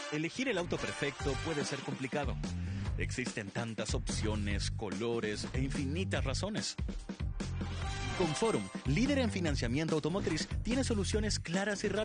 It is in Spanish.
Elegir el auto perfecto puede ser complicado. Existen tantas opciones, colores e infinitas razones. Con Forum, líder en financiamiento automotriz, tiene soluciones claras y rápidas.